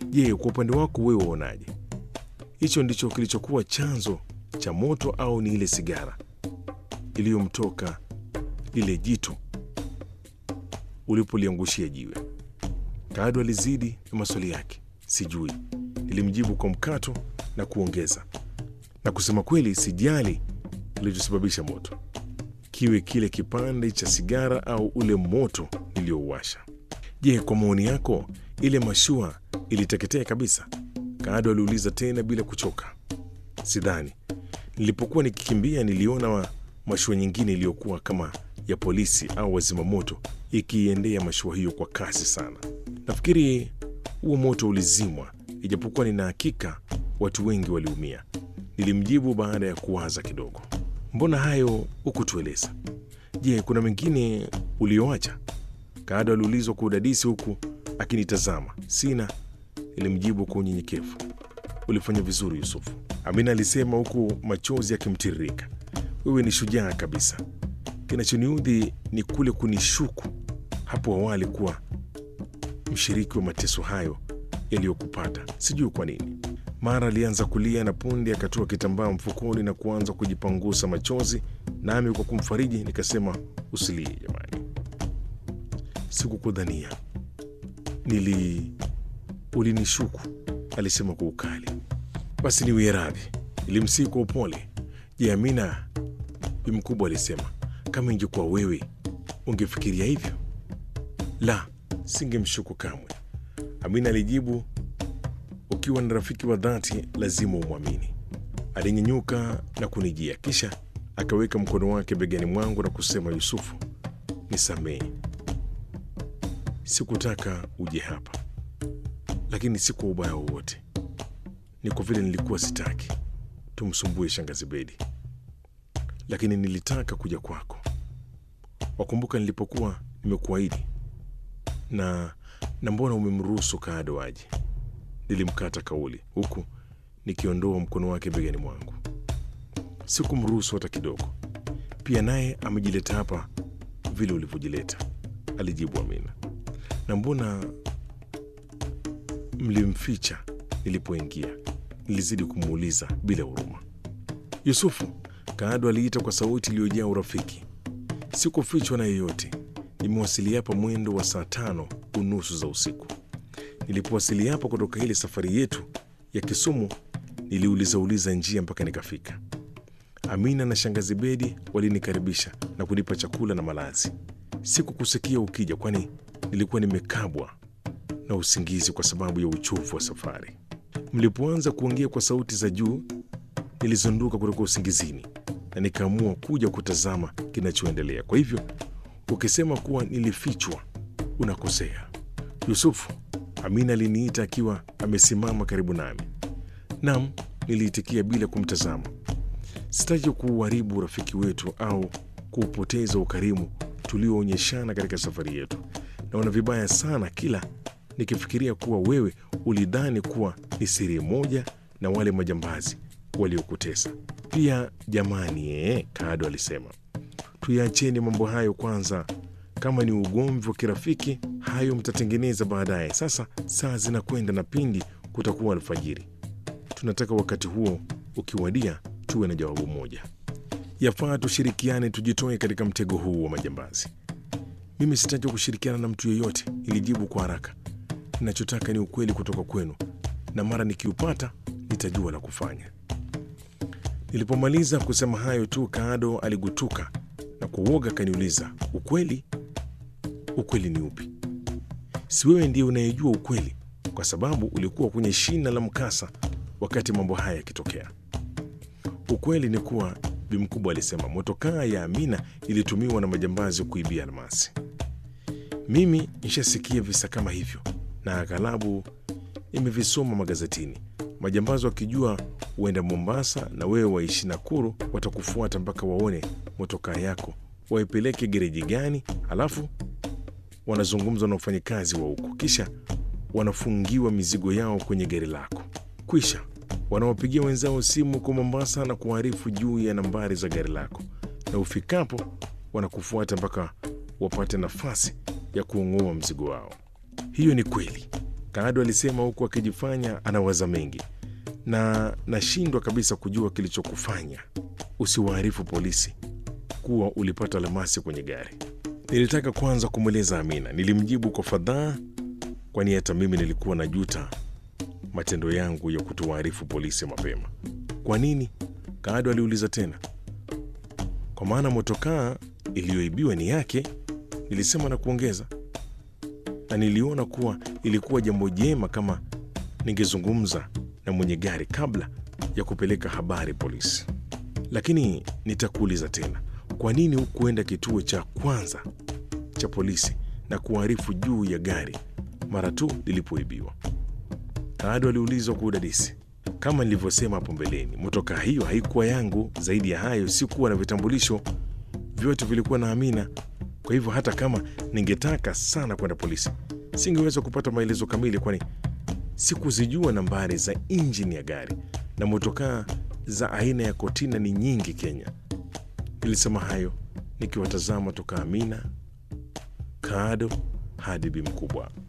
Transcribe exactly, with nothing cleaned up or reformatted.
Je, kwa upande wako wewe uonaje? Hicho ndicho kilichokuwa chanzo cha moto au ni ile sigara iliyomtoka lile jitu ulipoliangushia jiwe? Kaado alizidi na maswali yake. Sijui, nilimjibu kwa mkato na kuongeza, na kusema kweli sijali kilichosababisha moto, kiwe kile kipande cha sigara au ule moto niliouwasha. Je, kwa maoni yako ile mashua iliteketea kabisa? Kaado aliuliza tena bila kuchoka. Sidhani. Nilipokuwa nikikimbia niliona wa mashua nyingine iliyokuwa kama ya polisi au wazimamoto ikiiendea mashua hiyo kwa kasi sana. Nafikiri huo moto ulizimwa, ijapokuwa nina hakika watu wengi waliumia, nilimjibu baada ya kuwaza kidogo. Mbona hayo hukutueleza? Je, kuna mengine ulioacha? Kaado aliulizwa kwa udadisi huku akinitazama. Sina, nilimjibu kwa unyenyekevu. Ulifanya vizuri Yusufu, Amina alisema huku machozi yakimtiririka. Wewe ni shujaa kabisa. Kinachoniudhi ni kule kunishuku hapo awali kuwa mshiriki wa mateso hayo yaliyokupata. Sijui kwa nini. Mara alianza kulia na punde akatoa kitambaa mfukoni na kuanza kujipangusa machozi, nami kwa kumfariji nikasema, usilie jamani, sikukudhania. Nili ulinishuku, alisema kwa ukali. Basi niwie radhi, nilimsihi kwa upole. Je, Amina, bi mkubwa alisema, kama ingekuwa wewe ungefikiria hivyo? La, singemshuku kamwe, Amina alijibu. Ukiwa na rafiki wa dhati lazima umwamini. Alinyenyuka na kunijia, kisha akaweka mkono wake begani mwangu na kusema, Yusufu, nisamehe. Sikutaka uje hapa, lakini si kwa ubaya wowote. Ni kwa vile nilikuwa sitaki tumsumbue shangazi Bedi, lakini nilitaka kuja kwako. Wakumbuka nilipokuwa nimekuahidi? Na na mbona umemruhusu Kaado aje? Nilimkata kauli huku nikiondoa mkono wake begani mwangu. Sikumruhusu hata kidogo. Pia naye amejileta hapa vile ulivyojileta, alijibu Amina. Na mbona mlimficha nilipoingia? Nilizidi kumuuliza bila huruma. Yusufu, Kaado aliita kwa sauti iliyojaa urafiki. Sikufichwa na yeyote. Nimewasili hapa mwendo wa saa tano unusu za usiku. Nilipowasili hapa kutoka ile safari yetu ya Kisumu, niliuliza uliza njia mpaka nikafika. Amina na shangazi Bedi walinikaribisha na kunipa chakula na malazi. Sikukusikia ukija, kwani nilikuwa nimekabwa na usingizi kwa sababu ya uchovu wa safari. Mlipoanza kuongea kwa sauti za juu, nilizunduka kutoka usingizini na nikaamua kuja kutazama kinachoendelea. Kwa hivyo ukisema kuwa nilifichwa, unakosea Yusufu, Amina aliniita akiwa amesimama karibu nami. Naam, niliitikia bila kumtazama. Sitaki kuuharibu urafiki wetu au kuupoteza ukarimu tulioonyeshana katika safari yetu. Naona vibaya sana kila nikifikiria kuwa wewe ulidhani kuwa ni siri moja na wale majambazi waliokutesa. Pia jamani, ee, Kaado alisema, tuyaacheni mambo hayo kwanza. Kama ni ugomvi wa kirafiki, hayo mtatengeneza baadaye. Sasa saa zinakwenda na pindi kutakuwa alfajiri. Tunataka wakati huo ukiwadia tuwe na jawabu moja. Yafaa tushirikiane, tujitoe katika mtego huu wa majambazi. Mimi sitaki kushirikiana na mtu yeyote, nilijibu kwa haraka. Ninachotaka ni ukweli kutoka kwenu, na mara nikiupata nitajua la kufanya. Nilipomaliza kusema hayo tu, Kaado aligutuka na kwa uoga kaniuliza, ukweli? Ukweli ni upi? Si wewe ndiye unayejua ukweli, kwa sababu ulikuwa kwenye shina la mkasa wakati mambo haya yakitokea. Ukweli ni kuwa, bi mkubwa alisema, motokaa ya Amina ilitumiwa na majambazi kuibia almasi. Mimi nishasikia visa kama hivyo na aghalabu nimevisoma magazetini. Majambazi wakijua uenda Mombasa na wewe waishi Nakuru, watakufuata mpaka waone motokaa yako, waipeleke gereji gani, halafu wanazungumza na wafanyikazi wa huko, kisha wanafungiwa mizigo yao kwenye gari lako. Kwisha wanawapigia wenzao simu kwa Mombasa na kuarifu juu ya nambari za gari lako, na ufikapo wanakufuata mpaka wapate nafasi ya kuong'oa mzigo wao. Hiyo ni kweli, Kaado alisema huku akijifanya anawaza mengi. Na nashindwa kabisa kujua kilichokufanya usiwaarifu polisi kuwa ulipata almasi kwenye gari. Nilitaka kwanza kumweleza Amina. Nilimjibu kwa fadhaa, kwani hata mimi nilikuwa najuta matendo yangu ya kutowaarifu polisi mapema. Kwa nini? Kaado aliuliza tena. Kwa maana motokaa iliyoibiwa ni yake, nilisema na kuongeza. Na niliona kuwa ilikuwa jambo jema kama ningezungumza na mwenye gari kabla ya kupeleka habari polisi. Lakini nitakuuliza tena, kwa nini hukuenda kituo cha kwanza cha polisi na kuarifu juu ya gari mara tu lilipoibiwa? Kaado aliulizwa kwa udadisi. Kama nilivyosema hapo mbeleni, motokaa hiyo haikuwa yangu. Zaidi ya hayo, sikuwa na vitambulisho, vyote vilikuwa na Amina. Kwa hivyo hata kama ningetaka sana kwenda polisi, singeweza kupata maelezo kamili, kwani sikuzijua nambari za injini ya gari, na motokaa za aina ya Cortina ni nyingi Kenya. Nilisema hayo nikiwatazama toka Amina, Kaado hadi Bi Mkubwa.